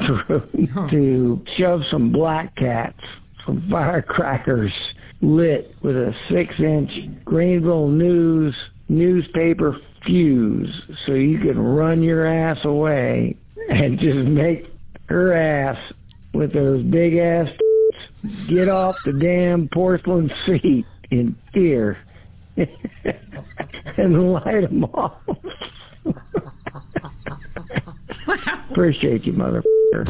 bathroom to shove some black cats, some firecrackers lit with a 6-inch Greenville News newspaper fuse so you can run your ass away and just make her ass with those big ass get off the damn porcelain seat in fear and light them off. Appreciate you, motherfucker.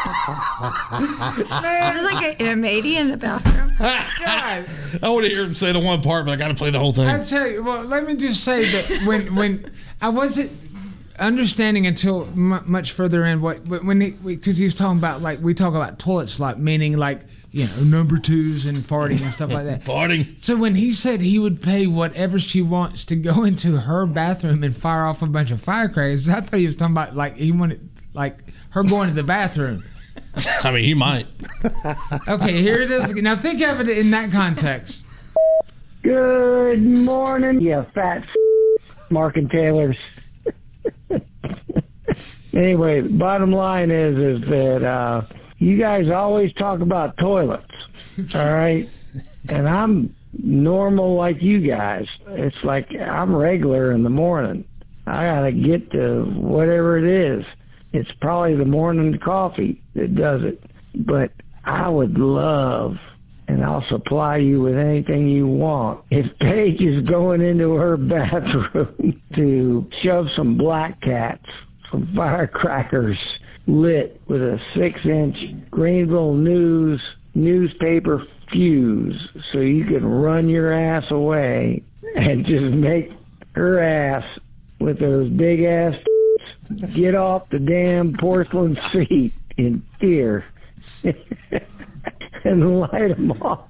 This is like an M80 in the bathroom. God. I want to hear him say the one part, but I got to play the whole thing. I tell you, well, let me just say that when I wasn't understanding until much further in because he was talking about, like, we talk about toilet slot, meaning like, you know, number twos and farting and stuff like that. Farting. So when he said he would pay whatever she wants to go into her bathroom and fire off a bunch of firecrackers, I thought he was talking about, like, he wanted, like, her going to the bathroom. I mean, he might. Okay, here it is. Now think of it in that context. Good morning, you fat Mark and Taylors. Anyway, bottom line is that you guys always talk about toilets, all right? And I'm normal like you guys. It's like I'm regular in the morning. I gotta get to whatever it is. It's probably the morning coffee that does it. But I would love, and I'll supply you with anything you want, if Paige is going into her bathroom to shove some black cats, some firecrackers lit with a 6-inch Greenville News newspaper fuse so you can run your ass away and just make her ass with those big ass get off the damn porcelain seat in fear and light them off.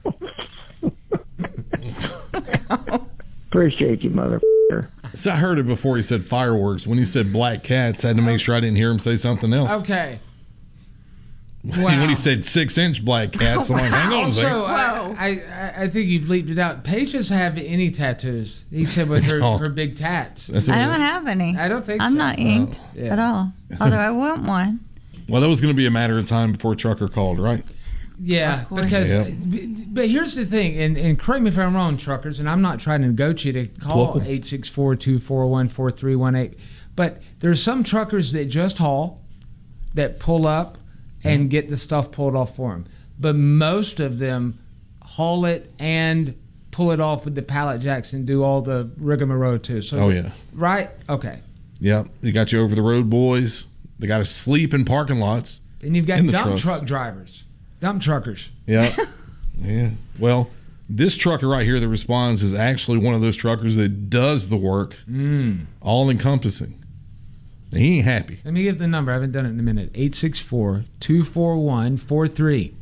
Appreciate you, motherfucker. So I heard it before he said fireworks. When he said black cats, I had to make sure I didn't hear him say something else. Okay. Wow. Wow. When he said 6-inch black cats, I'm like, hang on a second. Also, I think you've leaped it out. Paige doesn't have any tattoos. He said with her big tats. I don't have any. I don't think I'm so. not inked at all. Although I want one. Well, that was going to be a matter of time before Trucker called, right? Yeah, because, but here's the thing, and correct me if I'm wrong, truckers, and I'm not trying to goat you to call 864-241-4318, but there's some truckers that just haul, that pull up and get the stuff pulled off for them. But most of them haul it and pull it off with the pallet jacks and do all the rigmarole too. So, right? Okay. Yep. You got your over the road boys. They got to sleep in parking lots. And you've got dump truck drivers. Dump truckers. Yeah. Yeah. Well, this trucker right here that responds is actually one of those truckers that does the work, all encompassing. And he ain't happy. Let me give the number. I haven't done it in a minute. 864-241-4318.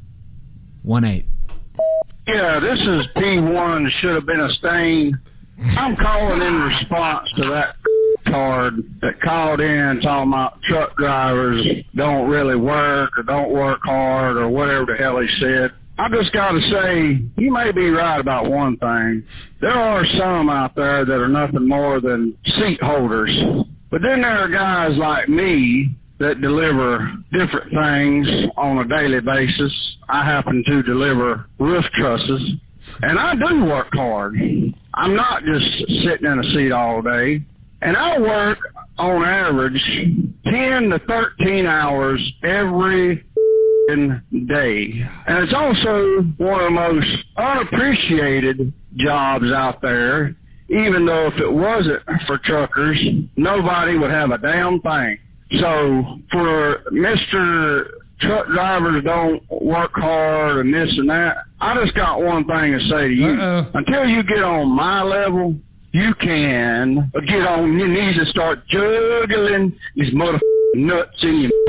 Yeah, this is P1 should have been a stain. I'm calling in response to that card that called in talking about truck drivers don't really work or don't work hard or whatever the hell he said. I just got to say, you may be right about one thing. There are some out there that are nothing more than seat holders. But then there are guys like me that deliver different things on a daily basis. I happen to deliver roof trusses, and I do work hard. I'm not just sitting in a seat all day. And I work, on average, 10 to 13 hours every day. And it's also one of the most unappreciated jobs out there, even though if it wasn't for truckers, nobody would have a damn thing. So for Mr. Truck drivers don't work hard and this and that, I just got one thing to say to you. Until you get on my level, you can get on your knees and start juggling these motherfucking nuts in your...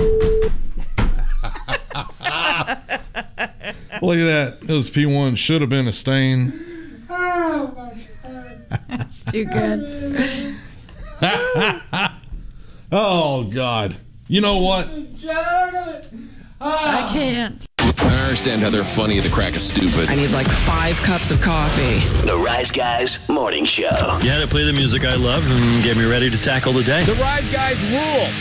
Look at that. It was P1. Should have been a stain. Oh, my God. That's too good. Oh, God. You know what? I can't. I understand how they're funny at the crack of stupid. I need like 5 cups of coffee. The Rise Guys Morning Show. You had to play the music I love and get me ready to tackle the day. The Rise Guys rule.